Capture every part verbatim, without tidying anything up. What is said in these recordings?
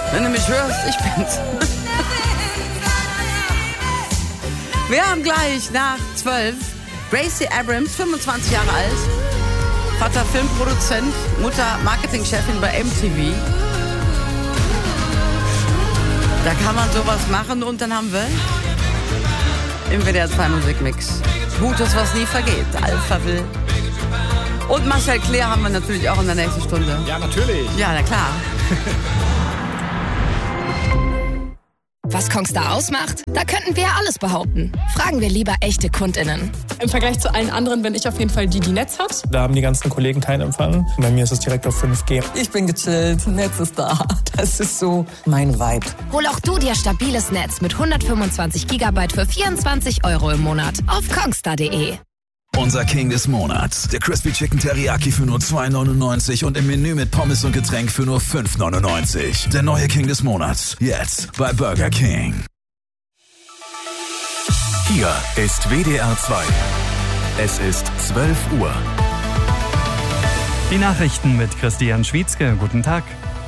Wenn du mich hörst, ich bin's. Wir haben gleich nach zwölf Gracie Abrams, fünfundzwanzig Jahre alt, Vater Filmproduzent, Mutter Marketingchefin bei M T V. Da kann man sowas machen und dann haben wir im W D R zwei Musikmix Gutes, was nie vergeht, Alpha Will. Und Marcel Claire haben wir natürlich auch in der nächsten Stunde. Ja, natürlich. Ja, na klar. Was Kongstar ausmacht? Da könnten wir ja alles behaupten. Fragen wir lieber echte KundInnen. Im Vergleich zu allen anderen bin ich auf jeden Fall die, die Netz hat. Da haben die ganzen Kollegen keinen Empfang. Bei mir ist es direkt auf fünf G. Ich bin gechillt, Netz ist da. Das ist so mein Vibe. Hol auch du dir stabiles Netz mit hundertfünfundzwanzig Gigabyte für vierundzwanzig Euro im Monat auf kongstar punkt de. Unser King des Monats. Der Crispy Chicken Teriyaki für nur zwei neunundneunzig und im Menü mit Pommes und Getränk für nur fünf neunundneunzig. Der neue King des Monats. Jetzt bei Burger King. Hier ist W D R zwei. Es ist zwölf Uhr. Die Nachrichten mit Christian Schwietzke. Guten Tag.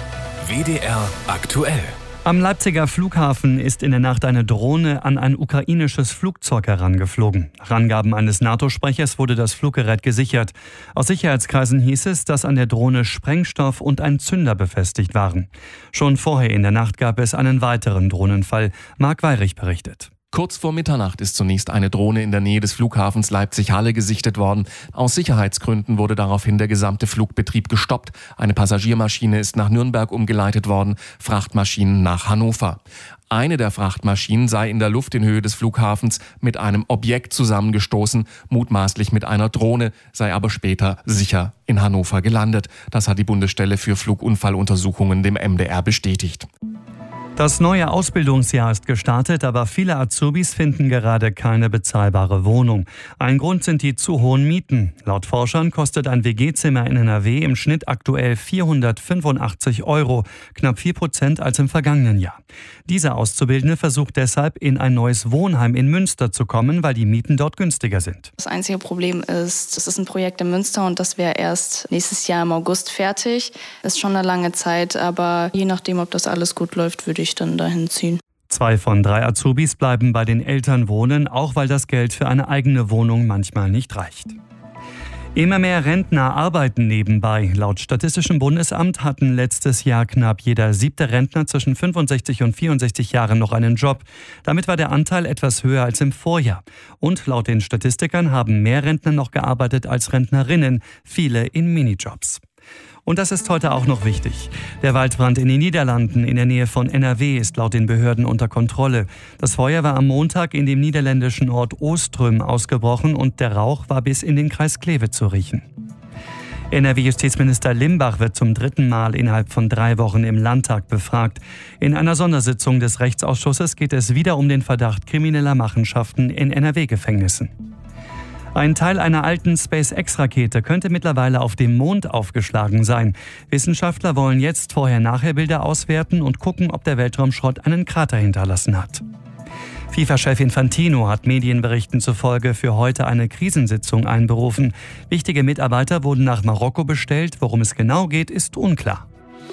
W D R aktuell. Am Leipziger Flughafen ist in der Nacht eine Drohne an ein ukrainisches Flugzeug herangeflogen. Nach Angaben eines NATO-Sprechers wurde das Fluggerät gesichert. Aus Sicherheitskreisen hieß es, dass an der Drohne Sprengstoff und ein Zünder befestigt waren. Schon vorher in der Nacht gab es einen weiteren Drohnenfall. Marc Weyrich berichtet. Kurz vor Mitternacht ist zunächst eine Drohne in der Nähe des Flughafens Leipzig-Halle gesichtet worden. Aus Sicherheitsgründen wurde daraufhin der gesamte Flugbetrieb gestoppt. Eine Passagiermaschine ist nach Nürnberg umgeleitet worden, Frachtmaschinen nach Hannover. Eine der Frachtmaschinen sei in der Luft in Höhe des Flughafens mit einem Objekt zusammengestoßen, mutmaßlich mit einer Drohne, sei aber später sicher in Hannover gelandet. Das hat die Bundesstelle für Flugunfalluntersuchungen dem M D R bestätigt. Das neue Ausbildungsjahr ist gestartet, aber viele Azubis finden gerade keine bezahlbare Wohnung. Ein Grund sind die zu hohen Mieten. Laut Forschern kostet ein W G-Zimmer in N R W im Schnitt aktuell vierhundertfünfundachtzig Euro, knapp vier Prozent als im vergangenen Jahr. Diese Auszubildende versucht deshalb, in ein neues Wohnheim in Münster zu kommen, weil die Mieten dort günstiger sind. Das einzige Problem ist, es ist ein Projekt in Münster und das wäre erst nächstes Jahr im August fertig. Das ist schon eine lange Zeit, aber je nachdem, ob das alles gut läuft, würde ich dann dahin ziehen. Zwei von drei Azubis bleiben bei den Eltern wohnen, auch weil das Geld für eine eigene Wohnung manchmal nicht reicht. Immer mehr Rentner arbeiten nebenbei. Laut Statistischem Bundesamt hatten letztes Jahr knapp jeder siebte Rentner zwischen fünfundsechzig und vierundsechzig Jahren noch einen Job. Damit war der Anteil etwas höher als im Vorjahr. Und laut den Statistikern haben mehr Rentner noch gearbeitet als Rentnerinnen, viele in Minijobs. Und das ist heute auch noch wichtig. Der Waldbrand in den Niederlanden in der Nähe von N R W ist laut den Behörden unter Kontrolle. Das Feuer war am Montag in dem niederländischen Ort Oostrüm ausgebrochen und der Rauch war bis in den Kreis Kleve zu riechen. N R W-Justizminister Limbach wird zum dritten Mal innerhalb von drei Wochen im Landtag befragt. In einer Sondersitzung des Rechtsausschusses geht es wieder um den Verdacht krimineller Machenschaften in N R W-Gefängnissen. Ein Teil einer alten SpaceX-Rakete könnte mittlerweile auf dem Mond aufgeschlagen sein. Wissenschaftler wollen jetzt Vorher-Nachher-Bilder auswerten und gucken, ob der Weltraumschrott einen Krater hinterlassen hat. FIFA-Chef Infantino hat Medienberichten zufolge für heute eine Krisensitzung einberufen. Wichtige Mitarbeiter wurden nach Marokko bestellt. Worum es genau geht, ist unklar.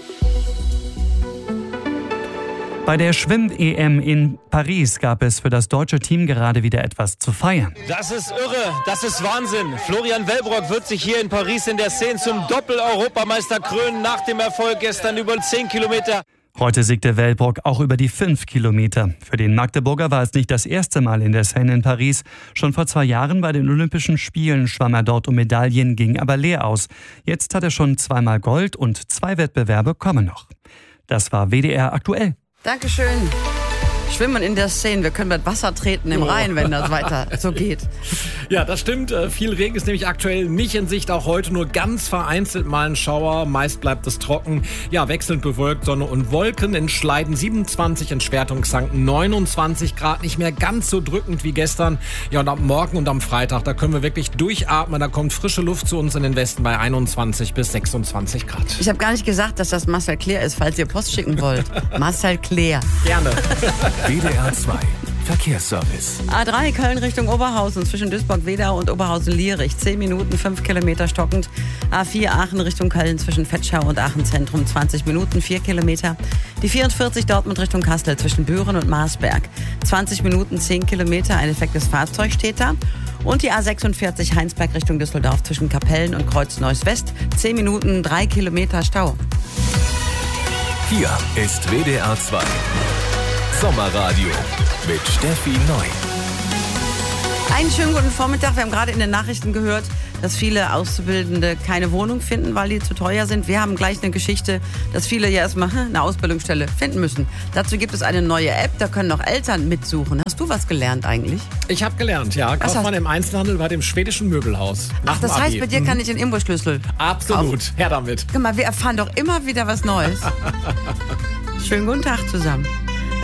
Bei der Schwimm-E M in Paris gab es für das deutsche Team gerade wieder etwas zu feiern. Das ist irre, das ist Wahnsinn. Florian Wellbrock wird sich hier in Paris in der Szene zum Doppel-Europameister krönen nach dem Erfolg gestern über zehn Kilometer. Heute siegte Wellbrock auch über die fünf Kilometer. Für den Magdeburger war es nicht das erste Mal in der Seine in Paris. Schon vor zwei Jahren bei den Olympischen Spielen schwamm er dort um Medaillen, ging aber leer aus. Jetzt hat er schon zweimal Gold und zwei Wettbewerbe kommen noch. Das war W D R aktuell. Dankeschön. Schwimmen in der Seine. Wir können mit Wasser treten im Rhein, wenn das weiter so geht. Ja, das stimmt. Viel Regen ist nämlich aktuell nicht in Sicht. Auch heute nur ganz vereinzelt mal ein Schauer. Meist bleibt es trocken. Ja, wechselnd bewölkt, Sonne und Wolken. In Schleiden siebenundzwanzig, in Schwertungsanken neunundzwanzig Grad. Nicht mehr ganz so drückend wie gestern. Ja, und am Morgen und am Freitag, da können wir wirklich durchatmen. Da kommt frische Luft zu uns in den Westen bei einundzwanzig bis sechsundzwanzig Grad. Ich habe gar nicht gesagt, dass das Marcel Claire ist, falls ihr Post schicken wollt. Marcel Claire. Gerne. W D R zwei Verkehrsservice. A drei Köln Richtung Oberhausen zwischen Duisburg-Wedau und Oberhausen-Lierich. zehn Minuten, fünf Kilometer stockend. A vier Aachen Richtung Köln zwischen Vetschau und Aachen Zentrum. zwanzig Minuten, vier Kilometer. Die vierundvierzig Dortmund Richtung Kassel zwischen Büren und Marsberg. zwanzig Minuten, zehn Kilometer. Ein defektes Fahrzeug steht da. Und die A sechsundvierzig Heinsberg Richtung Düsseldorf zwischen Kapellen und Kreuz Neuss West. zehn Minuten, drei Kilometer Stau. Hier ist W D R zwei Sommerradio mit Steffi Neu. Einen schönen guten Vormittag. Wir haben gerade in den Nachrichten gehört, dass viele Auszubildende keine Wohnung finden, weil die zu teuer sind. Wir haben gleich eine Geschichte, dass viele ja erstmal eine Ausbildungsstelle finden müssen. Dazu gibt es eine neue App, da können auch Eltern mitsuchen. Hast du was gelernt eigentlich? Ich habe gelernt, ja. Kaufmann im Einzelhandel bei dem schwedischen Möbelhaus. Ach, das heißt, bei dir kann ich den Imbusschlüssel. Absolut, kaufen. her damit. Guck mal, wir erfahren doch immer wieder was Neues. Schönen guten Tag zusammen.